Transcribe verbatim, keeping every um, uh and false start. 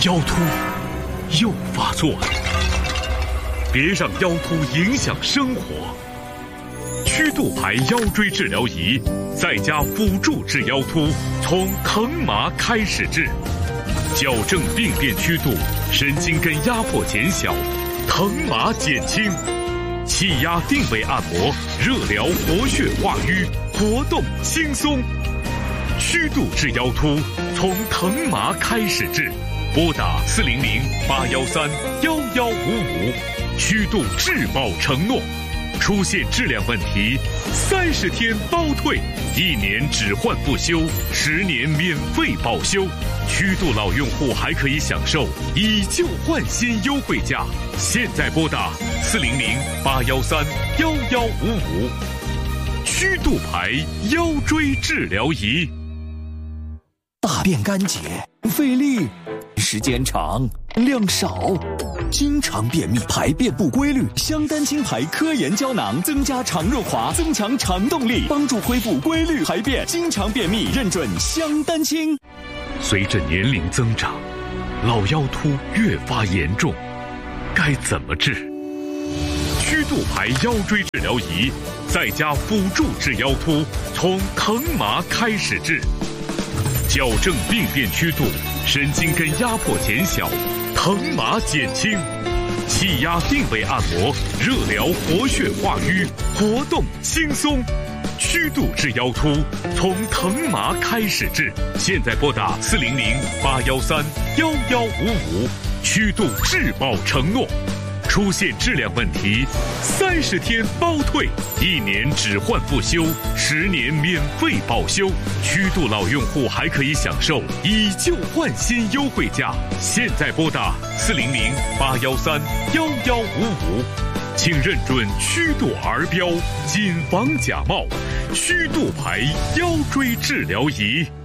腰突又发作了，别让腰突影响生活。曲度牌腰椎治疗仪在家辅助治腰突，从疼麻开始治，矫正病变曲度，神经根压迫减小，疼麻减轻，气压定位按摩，热疗活血化瘀，活动轻松。曲度治腰突，从疼麻开始治，拨打四零零八幺三幺幺五五，曲度质保承诺。出现质量问题，三十天包退，一年只换不修，十年免费保修。曲度老用户还可以享受以旧换新优惠价。现在拨打四零零八幺三幺幺五五，曲度牌腰椎治疗仪。 大便干结，费力，时间长，量少，经常便秘，排便不规律。香丹清牌科研胶囊增加肠润滑，增强肠动力，帮助恢复规律排便。经常便秘，认准香丹清。 随着年龄增长，老腰突越发严重，该怎么治？曲度牌腰椎治疗仪在家辅助治腰突，从疼麻开始治，矫正病变曲度，神经根压迫减小，疼麻减轻，气压定位按摩，热疗活血化瘀，活动轻松。曲度治腰突，从疼麻开始治。现在拨打四零零八幺三幺幺五五，曲度质保承诺。出现质量问题，三十天包退，一年只换不修，十年免费保修。曲度老用户还可以享受以旧换新优惠价。现在拨打四零零八幺三幺幺五五，请认准曲度儿标，谨防假冒。曲度牌腰椎治疗仪。